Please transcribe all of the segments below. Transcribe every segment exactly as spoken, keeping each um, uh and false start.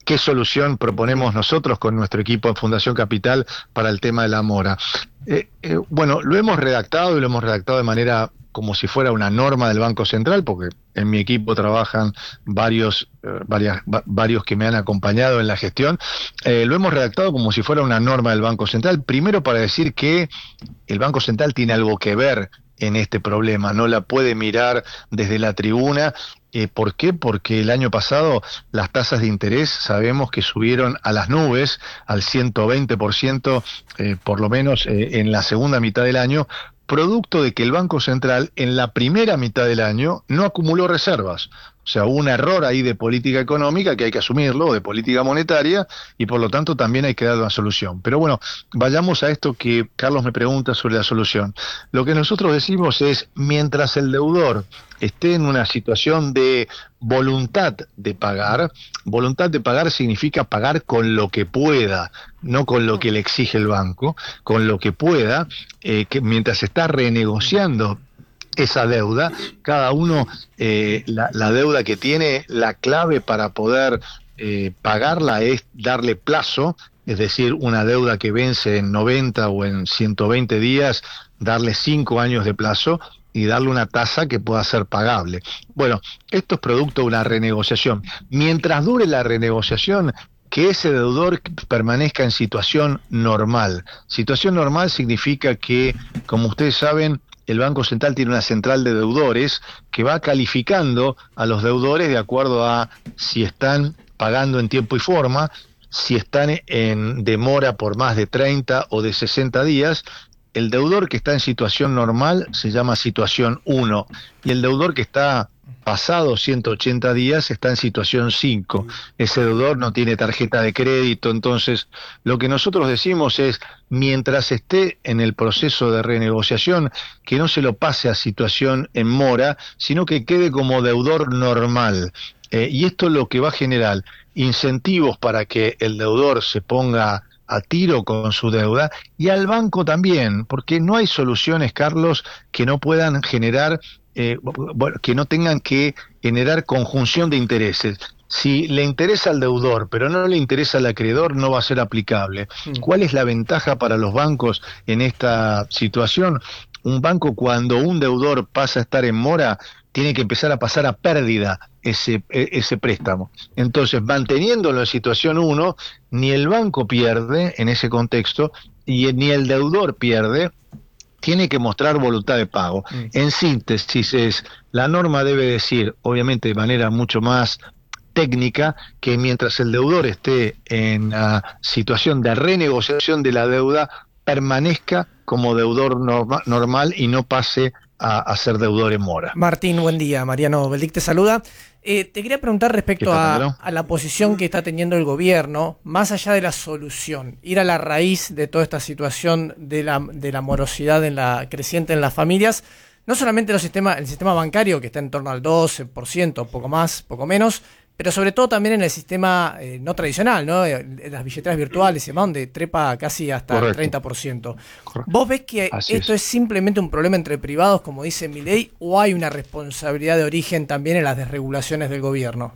¿qué solución proponemos nosotros con nuestro equipo en Fundación Capital para el tema de la mora? Eh, eh, bueno, lo hemos redactado y lo hemos redactado de manera como si fuera una norma del Banco Central, porque en mi equipo trabajan varios, eh, varias, va, varios que me han acompañado en la gestión. Eh, lo hemos redactado como si fuera una norma del Banco Central, primero para decir que el Banco Central tiene algo que ver en este problema, no la puede mirar desde la tribuna. Eh, ¿Por qué? Porque el año pasado las tasas de interés sabemos que subieron a las nubes, al ciento veinte por ciento, eh, por lo menos eh, en la segunda mitad del año, producto de que el Banco Central en la primera mitad del año no acumuló reservas. O sea, hubo un error ahí de política económica que hay que asumirlo, de política monetaria, y por lo tanto también hay que dar una solución. Pero bueno, vayamos a esto que Carlos me pregunta sobre la solución. Lo que nosotros decimos es, mientras el deudor esté en una situación de voluntad de pagar, voluntad de pagar significa pagar con lo que pueda, no con lo que le exige el banco, con lo que pueda, eh, que mientras está renegociando esa deuda, cada uno, eh, la, la deuda que tiene, la clave para poder eh, pagarla es darle plazo, es decir, una deuda que vence en noventa o en ciento veinte días, darle cinco años de plazo y darle una tasa que pueda ser pagable. Bueno, esto es producto de una renegociación. Mientras dure la renegociación, que ese deudor permanezca en situación normal. Situación normal significa que, como ustedes saben, el Banco Central tiene una central de deudores que va calificando a los deudores de acuerdo a si están pagando en tiempo y forma, si están en demora por más de treinta o de sesenta días. El deudor que está en situación normal se llama situación uno y el deudor que está pasado ciento ochenta días está en situación cinco. Ese deudor no tiene tarjeta de crédito, entonces lo que nosotros decimos es, mientras esté en el proceso de renegociación, que no se lo pase a situación en mora, sino que quede como deudor normal. Eh, y esto es lo que va a generar incentivos para que el deudor se ponga a tiro con su deuda, y al banco también, porque no hay soluciones, Carlos, que no puedan generar, eh, bueno, que no tengan que generar conjunción de intereses. Si le interesa al deudor, pero no le interesa al acreedor, no va a ser aplicable. ¿Cuál es la ventaja para los bancos en esta situación? Un banco, cuando un deudor pasa a estar en mora, tiene que empezar a pasar a pérdida ese, ese préstamo. Entonces, manteniéndolo en situación uno, ni el banco pierde en ese contexto, y ni el deudor pierde, tiene que mostrar voluntad de pago. Mm. En síntesis, es, la norma debe decir, obviamente de manera mucho más técnica, que mientras el deudor esté en la situación de renegociación de la deuda, permanezca como deudor norma, normal y no pase a, a ser deudor en mora. Martín, buen día. Mariano Beldic te saluda. Eh, te quería preguntar respecto a, a la posición que está teniendo el gobierno, más allá de la solución, ir a la raíz de toda esta situación de la, de la morosidad en la, creciente en las familias, no solamente los sistemas, el sistema bancario, que está en torno al doce por ciento, poco más, poco menos, pero sobre todo también en el sistema eh, no tradicional, ¿no? En las billeteras virtuales y demás, donde trepa casi hasta Correcto. el treinta por ciento. Correcto. ¿Vos ves que Así esto es. es simplemente un problema entre privados, como dice Milei, o hay una responsabilidad de origen también en las desregulaciones del gobierno?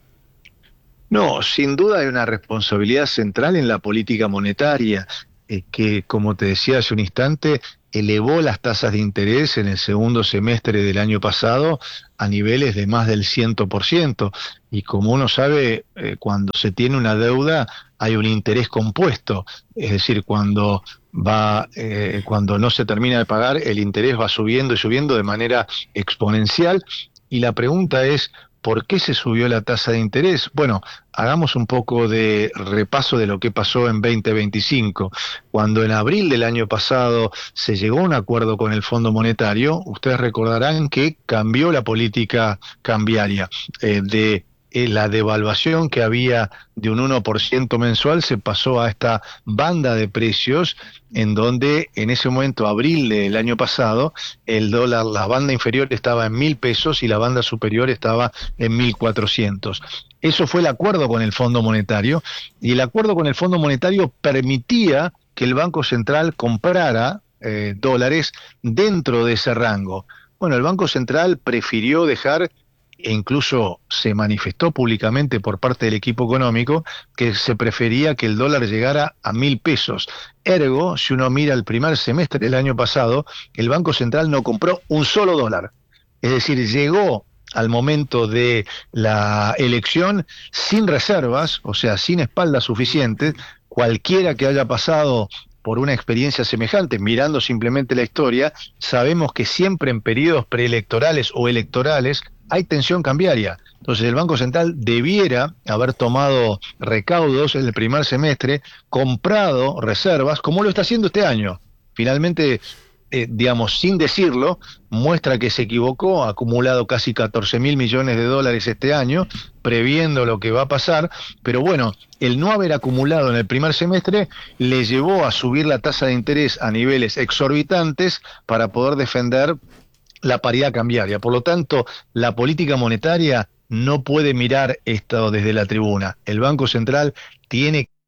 No, sin duda hay una responsabilidad central en la política monetaria, eh, que, como te decía hace un instante, elevó las tasas de interés en el segundo semestre del año pasado a niveles de más del cien por ciento. Y como uno sabe, eh, cuando se tiene una deuda hay un interés compuesto, es decir, cuando va, eh, cuando no se termina de pagar, el interés va subiendo y subiendo de manera exponencial. Y la pregunta es, ¿por qué se subió la tasa de interés? Bueno, hagamos un poco de repaso de lo que pasó en veinte veinticinco. Cuando en abril del año pasado se llegó a un acuerdo con el Fondo Monetario, ustedes recordarán que cambió la política cambiaria. Eh, de eh, la devaluación que había de un uno por ciento mensual se pasó a esta banda de precios, en donde en ese momento, abril del año pasado, el dólar, la banda inferior estaba en mil pesos y la banda superior estaba en mil cuatrocientos. Eso fue el acuerdo con el Fondo Monetario, y el acuerdo con el Fondo Monetario permitía que el Banco Central comprara eh, dólares dentro de ese rango. Bueno, el Banco Central prefirió dejar e incluso se manifestó públicamente por parte del equipo económico que se prefería que el dólar llegara a mil pesos. Ergo, si uno mira el primer semestre del año pasado, el Banco Central no compró un solo dólar. Es decir, llegó al momento de la elección sin reservas, o sea, sin espaldas suficientes. Cualquiera que haya pasado por una experiencia semejante, mirando simplemente la historia, sabemos que siempre en periodos preelectorales o electorales hay tensión cambiaria. Entonces el Banco Central debiera haber tomado recaudos en el primer semestre, comprado reservas, como lo está haciendo este año. Finalmente, eh, digamos, sin decirlo, muestra que se equivocó, ha acumulado casi catorce mil millones de dólares este año, previendo lo que va a pasar, pero bueno, el no haber acumulado en el primer semestre le llevó a subir la tasa de interés a niveles exorbitantes para poder defender la paridad cambiaria. Por lo tanto, la política monetaria no puede mirar esto desde la tribuna. El Banco Central tiene